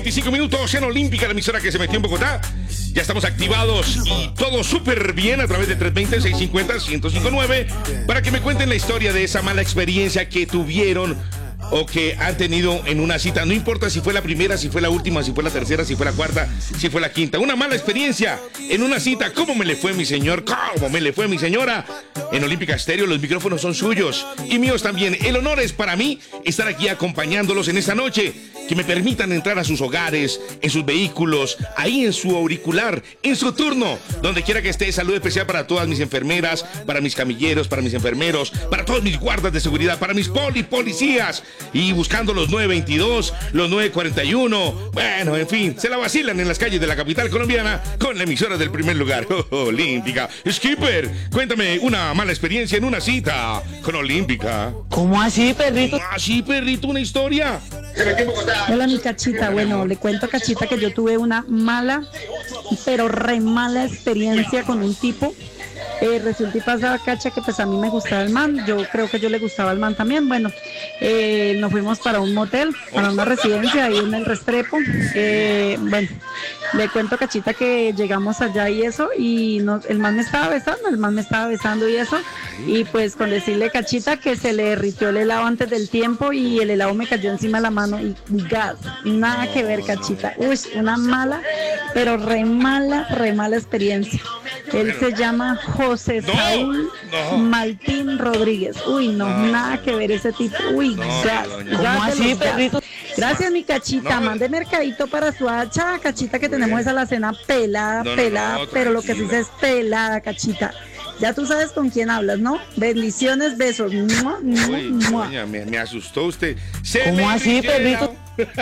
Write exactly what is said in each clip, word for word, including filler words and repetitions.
veinticinco minutos en Olímpica, la emisora que se metió en Bogotá. Ya estamos activados y todo súper bien a través de tres veinte, seiscientos cincuenta, ciento cincuenta y nueve para que me cuenten la historia de esa mala experiencia que tuvieron o que han tenido en una cita. No importa si fue la primera, si fue la última, si fue la tercera, si fue la cuarta, si fue la quinta. Una mala experiencia en una cita. ¿Cómo me le fue mi señor? ¿Cómo me le fue mi señora? En Olímpica Estéreo los micrófonos son suyos y míos también. El honor es para mí estar aquí acompañándolos en esta noche. Que me permitan entrar a sus hogares, en sus vehículos, ahí en su auricular, en su turno, donde quiera que esté. Salud especial para todas mis enfermeras, para mis camilleros, para mis enfermeros, para todos mis guardas de seguridad, para mis poli, policías, y buscando los nueve veintidós, los nueve cuarenta y uno, bueno, en fin, se la vacilan en las calles de la capital colombiana con la emisora del primer lugar, oh, Olímpica. Skipper, cuéntame una mala experiencia en una cita con Olímpica. ¿Cómo así, perrito? ¿Cómo así, perrito? Una historia. Hola, mi Cachita. Bueno, le cuento a Cachita que yo tuve una mala, pero re mala experiencia con un tipo. Eh, resulta y pasa, Cacha, que pues a mí me gustaba el man, yo creo que yo le gustaba al man también. Bueno, eh, nos fuimos para un motel, para una residencia ahí en el Restrepo. Eh, bueno, le cuento a Cachita que llegamos allá y eso, y nos, el man me estaba besando, el man me estaba besando y eso, y pues con decirle, Cachita, que se le derritió el helado antes del tiempo y el helado me cayó encima de la mano y gas, nada que ver, Cachita. Uy, una mala, pero re mala, re mala experiencia. Él se llama José Saúl no, no. Martín Rodríguez. Uy, no, no, nada que ver ese tipo. Uy, no, gas, ¿cómo gas así, perrito? Gracias, mi Cachita. No, mande mercadito para su hacha, Cachita, que tenemos esa alacena pelada, no, pelada, no, no, pero lo que se dice es pelada, Cachita. Ya tú sabes con quién hablas, ¿no? Bendiciones, besos. ¡Mua, mua, Uy, mua! Doña, me, me asustó usted. Se ¿Cómo así, perrito?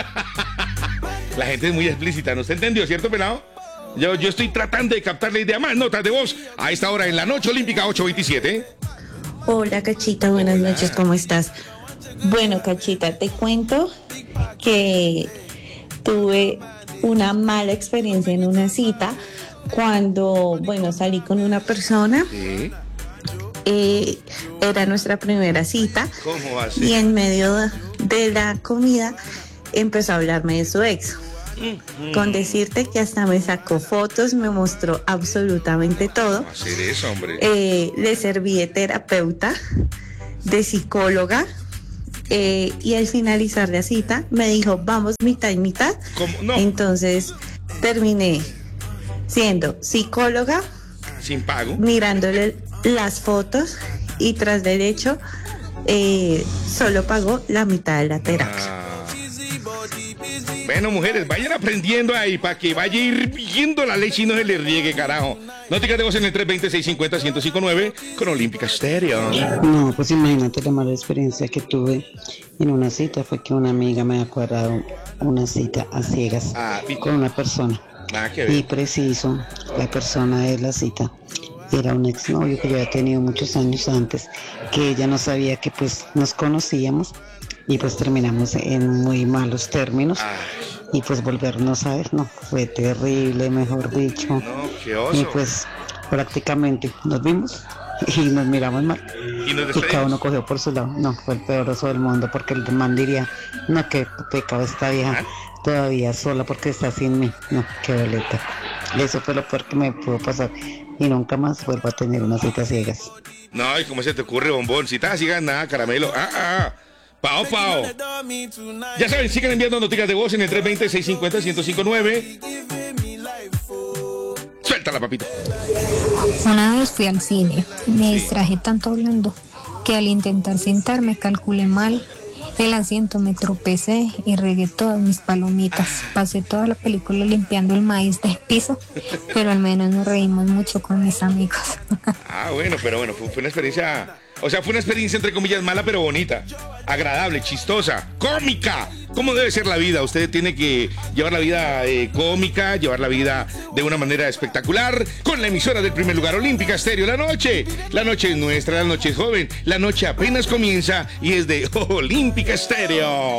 La gente es muy explícita, ¿no se entendió, cierto, pelado? Yo, yo estoy tratando de captar la idea. Más notas de voz a esta hora en la noche olímpica ocho veintisiete. Hola, Cachita, buenas noches, ¿cómo estás? Bueno, Cachita, te cuento que tuve una mala experiencia en una cita cuando, bueno, salí con una persona. ¿Sí? Eh, era nuestra primera cita. ¿Cómo así? Y en medio de la comida empezó a hablarme de su ex. Con decirte que hasta me sacó fotos, me mostró absolutamente todo. ¿Cómo hacer eso, hombre? Eh, le serví de terapeuta, de psicóloga, eh, y al finalizar la cita me dijo, vamos mitad y mitad. ¿Cómo? No. Entonces terminé siendo psicóloga, sin pago, mirándole las fotos, y tras del hecho eh, solo pagó la mitad de la terapia. Ah. Bueno, mujeres, vayan aprendiendo ahí para que vaya hirviendo la leche y no se le riegue, carajo. No te quedemos en el tres veinte, seiscientos cincuenta, ciento cincuenta y nueve con Olímpica Estéreo. No, pues imagínate la mala experiencia que tuve en una cita. Fue que una amiga me ha cuadrado una cita a ciegas ah, con una persona. Nada que ver. Y preciso, la persona de la cita era un exnovio que yo había tenido muchos años antes, que ella no sabía que pues nos conocíamos. Y pues terminamos en muy malos términos. Ay. Y pues volvernos a ver, no, fue terrible, mejor dicho. No, qué oso. Y pues prácticamente nos vimos y nos miramos mal. Y, nos y cada uno cogió por su lado. No, fue el peor oso del mundo, porque el man diría, no, qué pecado esta vieja ¿Ah? todavía sola porque está sin mí. No, qué boleta. Eso fue lo peor que me pudo pasar. Y nunca más vuelvo a tener unas citas ciegas. No, ¿y cómo se te ocurre, bombón? Citas ciegas, nada, caramelo. Ah, ah. Pao, pao. Ya saben, sigan enviando noticias de voz en el tres veinte, seiscientos cincuenta, ciento cincuenta y nueve. Suéltala, papito. Una vez fui al cine, me distraje tanto hablando que al intentar sentarme calculé mal el asiento, me tropecé y regué todas mis palomitas. Pasé toda la película limpiando el maíz del piso, pero al menos nos reímos mucho con mis amigos. Ah, bueno, pero bueno, fue, fue una experiencia, o sea, fue una experiencia entre comillas mala, pero bonita, agradable, chistosa, cómica. ¿Cómo debe ser la vida? Usted tiene que llevar la vida eh, cómica, llevar la vida de una manera espectacular con la emisora del primer lugar, Olímpica Estéreo. La noche, la noche es nuestra, la noche es joven, la noche apenas comienza y es de Olímpica Estéreo.